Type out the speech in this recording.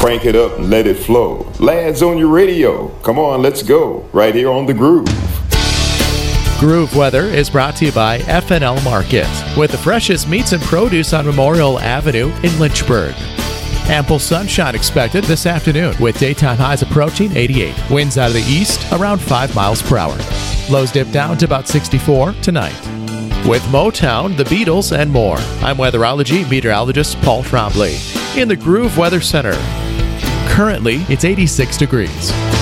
Crank it up and let it flow. Lads on your radio, come on, let's go. Right here on The Groove. Groove Weather is brought to you by FNL Market, with the freshest meats and produce on Memorial Avenue in Lynchburg. Ample sunshine expected this afternoon, with daytime highs approaching 88. Winds out of the east around 5 miles per hour. Lows dip down to about 64 tonight. With Motown, the Beatles, and more, I'm weatherology meteorologist Paul Trombley in the Groove Weather Center. Currently, it's 86 degrees.